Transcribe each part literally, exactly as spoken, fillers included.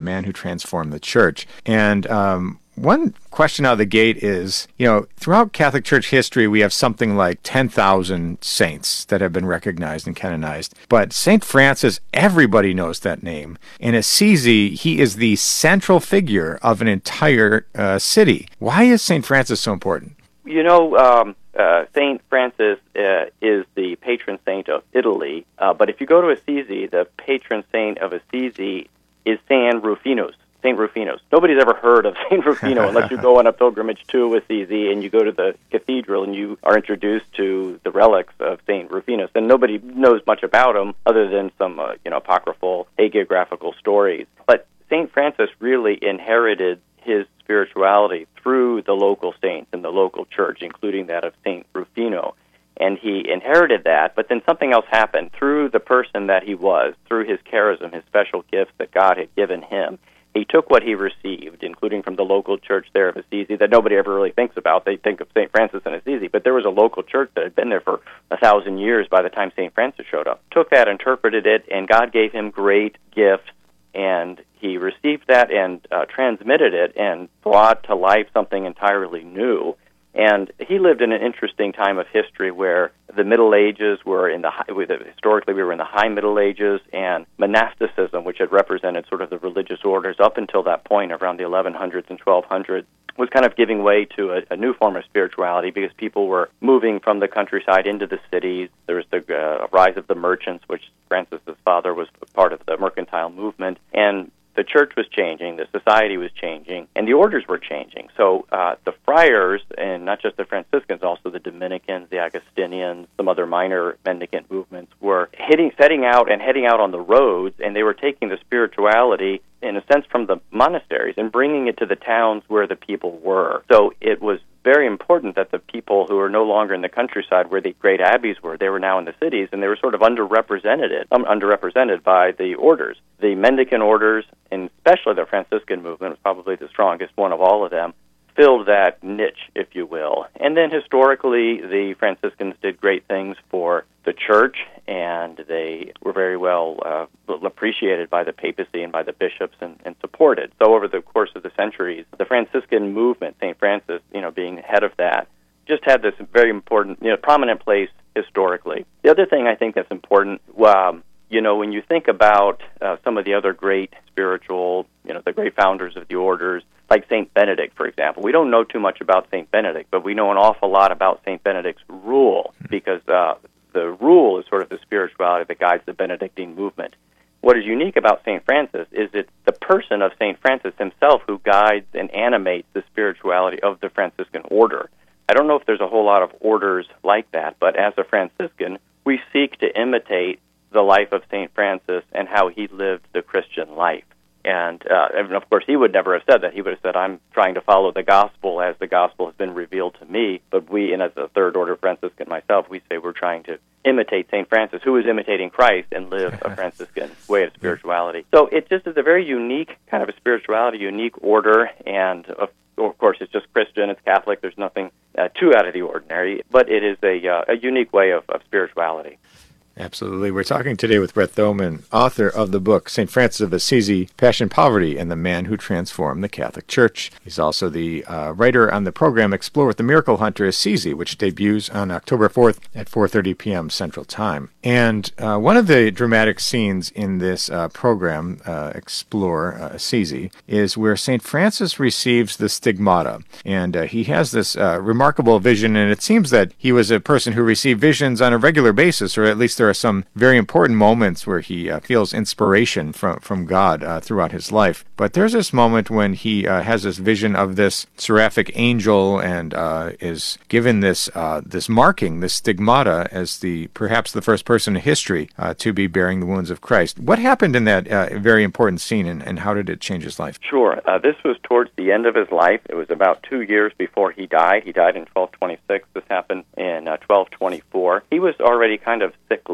Man Who Transformed the Church. And um, one question out of the gate is, you know, throughout Catholic Church history, we have something like ten thousand saints that have been recognized and canonized. But Saint Francis, everybody knows that name. In Assisi, he is the central figure of an entire uh, city. Why is Saint Francis so important? You know, um, uh, Saint Francis uh, is the patron saint of Italy. Uh, but if you go to Assisi, the patron saint of Assisi is Saint Rufinus. Saint Rufinus. Nobody's ever heard of Saint Rufino unless you go on a pilgrimage to Assisi and you go to the cathedral and you are introduced to the relics of Saint Rufinus. And nobody knows much about him other than some uh, you know, apocryphal hagiographical stories. But Saint Francis really inherited his spirituality through the local saints in the local church, including that of Saint Rufino. And he inherited that, but then something else happened through the person that he was, through his charism, his special gifts that God had given him. He took what he received, including from the local church there of Assisi, that nobody ever really thinks about. They think of Saint Francis and Assisi, but there was a local church that had been there for a thousand years by the time Saint Francis showed up. Took that, interpreted it, and God gave him great gifts, and he received that and uh, transmitted it and brought to life something entirely new. And he lived in an interesting time of history where the Middle Ages were in the high, historically we were in the High Middle Ages, and monasticism, which had represented sort of the religious orders up until that point around the eleven hundreds and twelve hundreds, was kind of giving way to a, a new form of spirituality because people were moving from the countryside into the cities. There was the uh, rise of the merchants, which Francis's father was part of the mercantile movement, and the church was changing, the society was changing, and the orders were changing. So uh, the friars, and not just the Franciscans, also the Dominicans, the Augustinians, some other minor mendicant movements, were hitting, setting out and heading out on the roads, and they were taking the spirituality, in a sense, from the monasteries and bringing it to the towns where the people were. So it was very important that the people who were no longer in the countryside where the great abbeys were, they were now in the cities, and they were sort of underrepresented, um, underrepresented by the orders. The mendicant orders, and especially the Franciscan movement, was probably the strongest one of all of them, filled that niche, if you will. And then historically, the Franciscans did great things for the church, and they were very well uh, appreciated by the papacy and by the bishops and, and supported. So over the course of the centuries, the Franciscan movement, Saint Francis, you know, being head of that, just had this very important, you know, prominent place historically. The other thing I think that's important, um, you know, when you think about uh, some of the other great spiritual, you know, the great founders of the orders, like Saint Benedict, for example. We don't know too much about Saint Benedict, but we know an awful lot about Saint Benedict's rule, because uh, the rule is sort of the spirituality that guides the Benedictine movement. What is unique about Saint Francis is it's the person of Saint Francis himself who guides and animates the spirituality of the Franciscan order. I don't know if there's a whole lot of orders like that, but as a Franciscan, we seek to imitate the life of Saint Francis and how he lived the Christian life. And, uh, and, of course, he would never have said that. He would have said, I'm trying to follow the gospel as the gospel has been revealed to me. But we, and as a third-order Franciscan myself, we say we're trying to imitate Saint Francis, who is imitating Christ, and live a Franciscan way of spirituality. So it just is a very unique kind of a spirituality, unique order, and, of, of course, it's just Christian, it's Catholic, there's nothing uh, too out of the ordinary, but it is a, uh, a unique way of, of spirituality. Absolutely. We're talking today with Brett Thoman, author of the book, Saint Francis of Assisi, Passion, Poverty, and the Man Who Transformed the Catholic Church. He's also the uh, writer on the program Explore with the Miracle Hunter Assisi, which debuts on October fourth at four thirty p.m. Central Time. And uh, one of the dramatic scenes in this uh, program, uh, Explore uh, Assisi, is where Saint Francis receives the stigmata. And uh, he has this uh, remarkable vision, and it seems that he was a person who received visions on a regular basis, or at least there are some very important moments where he uh, feels inspiration from, from God uh, throughout his life. But there's this moment when he uh, has this vision of this seraphic angel and uh, is given this uh, this marking, this stigmata, as the perhaps the first person in history uh, to be bearing the wounds of Christ. What happened in that uh, very important scene, and, and how did it change his life? Sure. Uh, this was towards the end of his life. It was about two years before he died. He died in twelve twenty-six. This happened in uh, twelve twenty-four. He was already kind of sickly.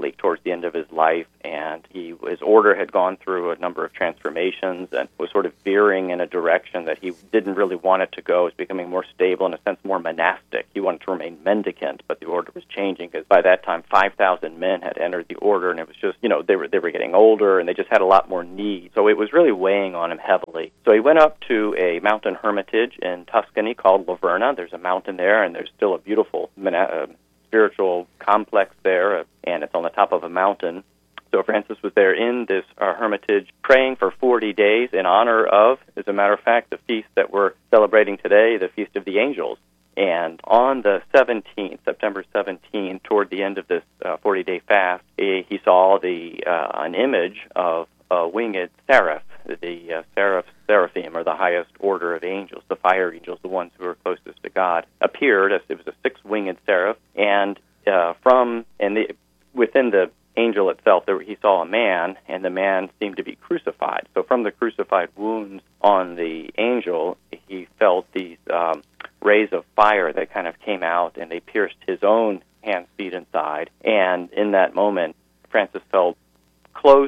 Italy towards the end of his life, and he his order had gone through a number of transformations and was sort of veering in a direction that he didn't really want it to go. It was becoming more stable, in a sense more monastic. He wanted to remain mendicant, but the order was changing because by that time five thousand men had entered the order, and it was just, you know, they were they were getting older and they just had a lot more need. So it was really weighing on him heavily. So he went up to a mountain hermitage in Tuscany called Laverna. There's a mountain there, and there's still a beautiful uh, spiritual complex there, uh, and it's on the top of a mountain. So Francis was there in this uh, hermitage praying for forty days in honor of, as a matter of fact, the feast that we're celebrating today, the Feast of the Angels. And on the seventeenth, September seventeenth, toward the end of this uh, forty-day fast, he, he saw the uh, an image of a winged seraph, the uh, seraph, seraphim, or the highest order of angels, the fire angels, the ones who are closest to God, appeared as it was a six-winged seraph, and uh, from and the, within the angel itself, there, he saw a man, and the man seemed to be crucified. So from the crucified wounds on the angel, he felt these um, rays of fire that kind of came out, and they pierced his own hands, feet, and side. And in that moment, Francis felt close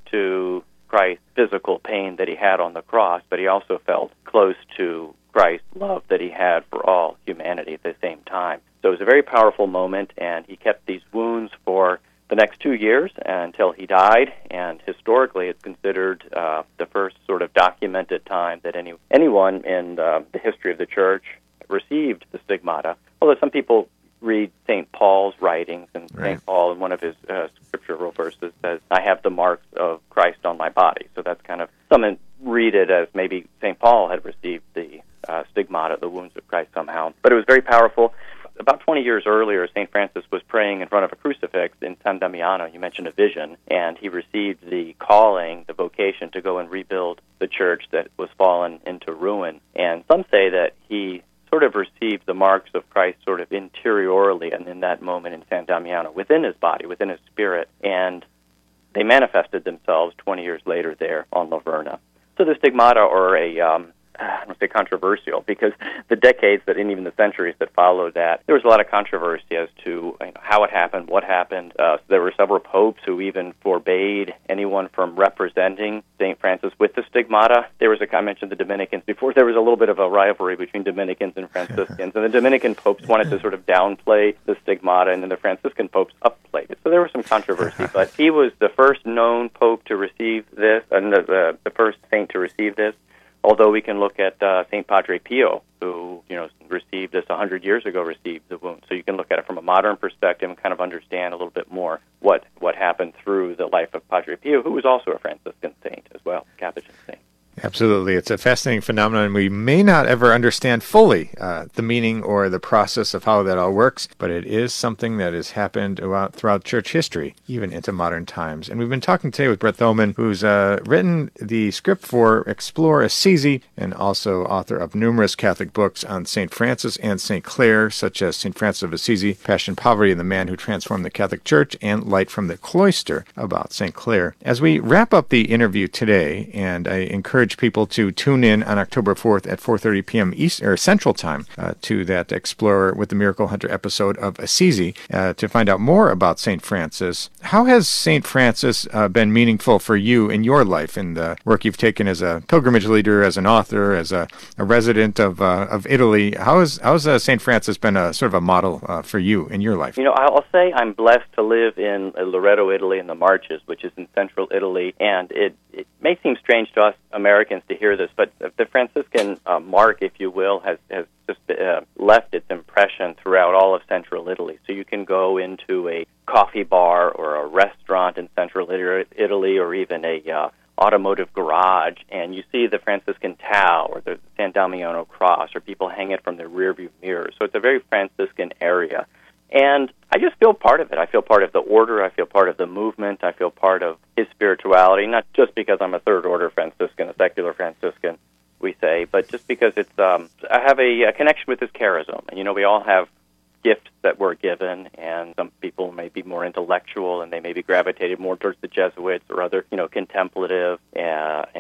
to Christ's physical pain that he had on the cross, but he also felt close to Christ's love that he had for all humanity at the same time. So it was a very powerful moment, and he kept these wounds for the next two years until he died, and historically it's considered uh, the first sort of documented time that any anyone in uh, the history of the Church received the stigmata, although some people read Saint Paul's writings, and right. Saint Paul, in one of his uh, scriptural verses, says, I have the marks of Christ on my body. So that's kind of, some read it as maybe Saint Paul had received the uh, stigmata, the wounds of Christ somehow. But it was very powerful. About twenty years earlier, Saint Francis was praying in front of a crucifix in San Damiano. You mentioned a vision, and he received the calling, the vocation to go and rebuild the church that was fallen into ruin. And some say that he sort of received the marks of Christ sort of interiorly and in that moment in San Damiano, within his body, within his spirit, and they manifested themselves twenty years later there on Laverna. So the stigmata are a, um, I don't say controversial, because the decades that, and even the centuries that followed that, there was a lot of controversy as to you know, how it happened, what happened. Uh, so there were several popes who even forbade anyone from representing Saint Francis with the stigmata. There was a, I mentioned the Dominicans before, there was a little bit of a rivalry between Dominicans and Franciscans, and the Dominican popes wanted to sort of downplay the stigmata, and then the Franciscan popes upplayed it. So there was some controversy, but he was the first known pope to receive this, and the, the, the first saint to receive this. Although we can look at uh, Saint Padre Pio, who you know received this one hundred years ago, received the wound. So you can look at it from a modern perspective and kind of understand a little bit more what what happened through the life of Padre Pio, who was also a Franciscan saint as well, Capuchin saint. Absolutely. It's a fascinating phenomenon. We may not ever understand fully uh, the meaning or the process of how that all works, but it is something that has happened throughout, throughout church history, even into modern times. And we've been talking today with Brett Thoman, who's uh, written the script for Explore Assisi and also author of numerous Catholic books on Saint Francis and Saint Clare, such as Saint Francis of Assisi, Passion, Poverty, and the Man Who Transformed the Catholic Church, and Light from the Cloister about Saint Clare. As we wrap up the interview today, and I encourage people to tune in on October fourth at four thirty p.m. East or Central Time uh, to that Explorer with the Miracle Hunter episode of Assisi uh, to find out more about Saint Francis. How has Saint Francis uh, been meaningful for you in your life, in the work you've taken as a pilgrimage leader, as an author, as a, a resident of uh, of Italy? How has how has uh, Saint Francis been a sort of a model uh, for you in your life? You know, I'll say I'm blessed to live in Loreto, Italy, in the Marches, which is in central Italy, and it it may seem strange to us Americans to hear this, but the Franciscan uh, mark, if you will, has, has just uh, left its impression throughout all of central Italy. So you can go into a coffee bar or a restaurant in central Italy, or even a uh, automotive garage, and you see the Franciscan tau or the San Damiano cross, or people hang it from their rearview mirrors. So it's a very Franciscan area. And I just feel part of it. I feel part of the order. I feel part of the movement. I feel part of his spirituality, not just because I'm a third-order Franciscan, a secular Franciscan, we say, but just because it's um, I have a, a connection with his charism. And, you know, we all have gifts that we're given, and some people may be more intellectual, and they may be gravitated more towards the Jesuits or other, you know, contemplative uh, and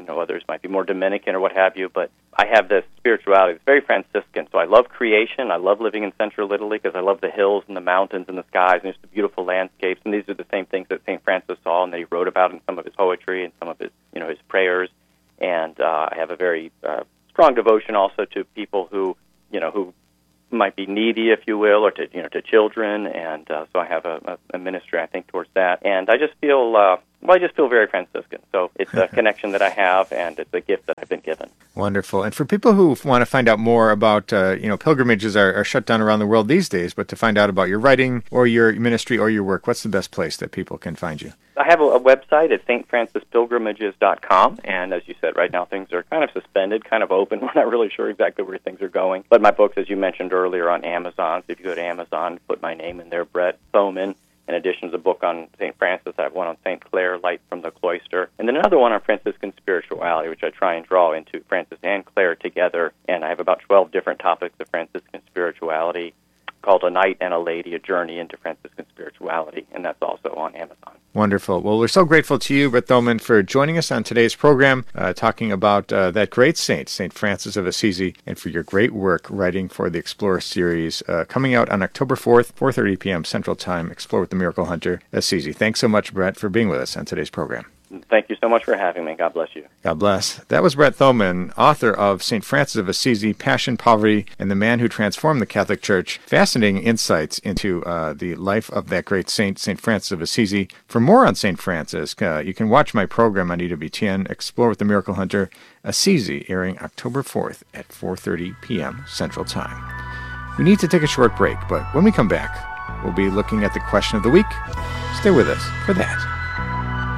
you know, others might be more Dominican or what have you, but I have this spirituality. It's very Franciscan. So I love creation. I love living in central Italy because I love the hills and the mountains and the skies and just the beautiful landscapes. And these are the same things that Saint Francis saw and that he wrote about in some of his poetry and some of his, you know, his prayers. And uh, I have a very uh, strong devotion also to people who, you know, who might be needy, if you will, or to, you know, to children. And uh, so I have a, a ministry, I think, towards that. And I just feel, uh, well, I just feel very Franciscan. So it's a connection that I have, and it's a gift that I've been given. Wonderful. And for people who want to find out more about, uh, you know, pilgrimages are, are shut down around the world these days, but to find out about your writing or your ministry or your work, what's the best place that people can find you? I have a, a website at st francis pilgrimages dot com, and as you said, right now things are kind of suspended, kind of open. We're not really sure exactly where things are going. But my books, as you mentioned earlier, on Amazon. So if you go to Amazon, put my name in there, Brett Thoman. In addition to the book on Saint Francis, I have one on Saint Clare, Light from the Cloister, and then another one on Franciscan spirituality, which I try and draw into Francis and Clare together. And I have about twelve different topics of Franciscan spirituality, called A Knight and a Lady, A Journey into Franciscan Spirituality, and that's also on Amazon. Wonderful. Well, we're so grateful to you, Brett Thoman, for joining us on today's program, uh, talking about uh, that great saint, Saint Francis of Assisi, and for your great work writing for the Explorer series, uh, coming out on October fourth, four thirty p.m. Central Time, Explore with the Miracle Hunter, Assisi. Thanks so much, Brett, for being with us on today's program. Thank you so much for having me. God bless you. God bless. That was Brett Thoman, author of Saint Francis of Assisi, Passion, Poverty, and the Man Who Transformed the Catholic Church. Fascinating insights into uh, the life of that great saint, Saint Francis of Assisi. For more on Saint Francis, uh, you can watch my program on E W T N, Explore with the Miracle Hunter, Assisi, airing October fourth at four thirty p.m. Central Time. We need to take a short break, but when we come back, we'll be looking at the question of the week. Stay with us for that.